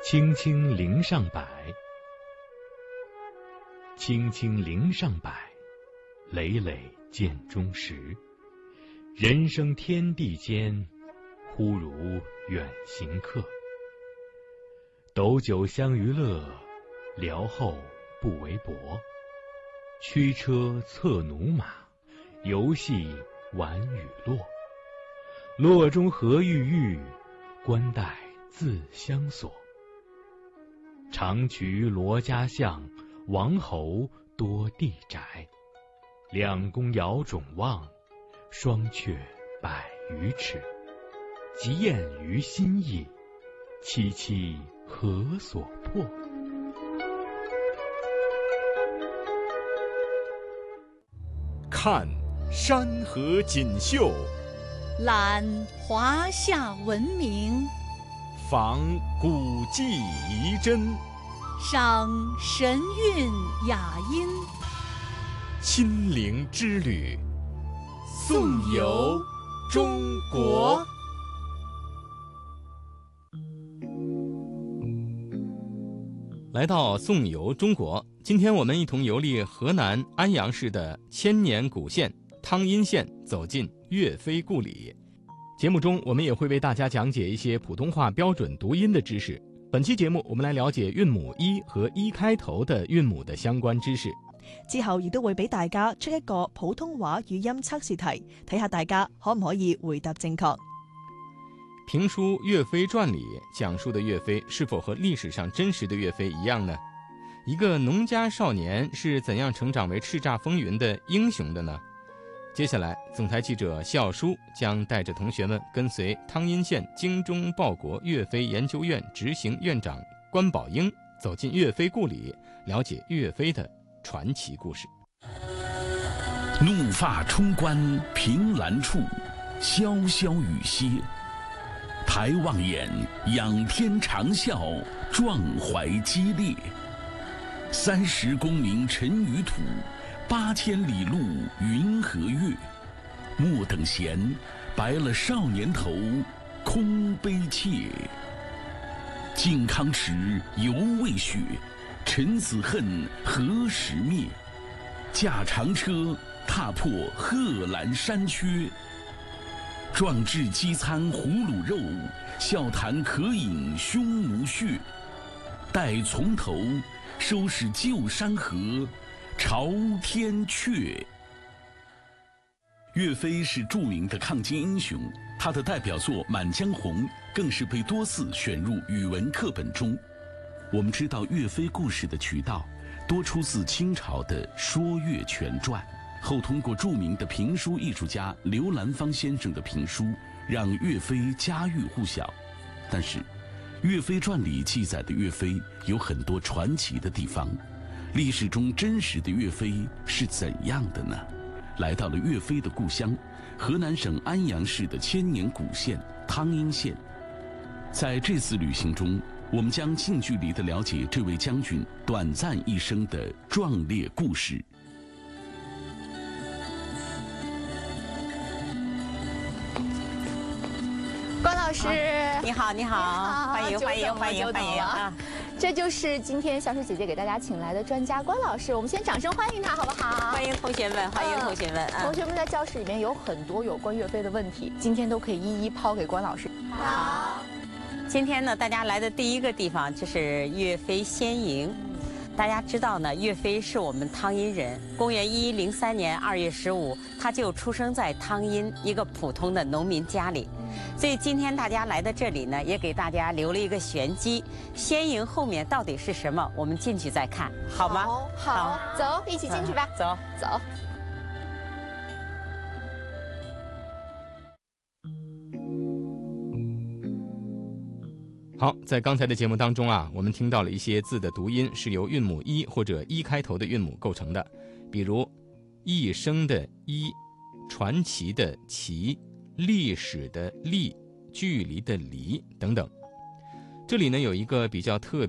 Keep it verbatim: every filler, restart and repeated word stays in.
青青陵上柏，青青陵上柏，累累涧中石。人生天地间，忽如远行客。斗酒相娱乐，聊后不为薄。驱车策驽马，游戏玩雨落。落中何郁郁，冠带自相锁。长渠罗家巷，王侯多地宅。两宫遥踵望，双阙百余尺。极艳于心意，凄凄何所迫？ 看山河锦绣， 览华夏文明， 访古迹遗珍， 赏神韵雅音。 亲临之旅，颂游中国。 来到颂游中国，今天我们一同游历河南安阳市的千年古县汤阴县，走进岳飞故里。节目中我们也会为大家讲解一些普通话标准读音的知识。本期节目我们来了解韵母一和一开头的韵母的相关知识。 之後亦都會俾大家出一個普通話語音測試題，睇下大家可唔可以回答正確。 评书《岳飞传》里讲述的岳飞是否和历史上真实的岳飞一样呢？一个农家少年是怎样成长为叱咤风云的英雄的呢？接下来，总台记者笑书将带着同学们跟随汤阴县精忠报国岳飞研究院执行院长关宝英走进岳飞故里，了解岳飞的传奇故事。 怒发冲冠凭栏处，潇潇雨歇。抬望眼，仰天长啸，壮怀激烈。三十功名尘与土，八千里路云和月。莫等闲，白了少年头，空悲切。靖康耻，犹未雪，臣子恨，何时灭？驾长车，踏破贺兰山缺。壮志饥餐胡虏肉，笑谈渴饮匈奴血。待从头，收拾旧山河，朝天阙。岳飞是著名的抗金英雄，他的代表作《满江红》更是被多次选入语文课本中。我们知道岳飞故事的渠道多出自清朝的《说岳全传》，后通过著名的评书艺术家刘兰芳先生的评书，让岳飞家喻户晓。但是，《岳飞传》里记载的岳飞有很多传奇的地方，历史中真实的岳飞是怎样的呢？来到了岳飞的故乡，河南省安阳市的千年古县汤阴县。在这次旅行中，我们将近距离地了解这位将军短暂一生的壮烈故事。 关老师， 啊、你好，你好，欢迎，欢迎，欢迎，欢迎啊！ 这就是今天小水姐姐给大家请来的专家关老师，我们先掌声欢迎他，好不好？ 欢迎同学们，欢迎同学们。 嗯、同学们在教室里面有很多有关岳飞的问题，今天都可以一一抛给关老师。 好。今天呢，大家来的第一个地方就是岳飞仙营。大家知道呢，岳飞是我们汤阴人。公元一一零三年二月十五，他就出生在汤阴一个普通的农民家里。所以今天大家来到这里呢，也给大家留了一个玄机。仙营后面到底是什么？我们进去再看，好吗？ 好，好，好走，一起进去吧。 走， 走。 好，在刚才的节目当中啊，我们听到了一些字的读音是由韵母一或者一开头的韵母构成的，比如一生的一、传奇的奇、历史的历、距离的离等等。这里呢有一个比较特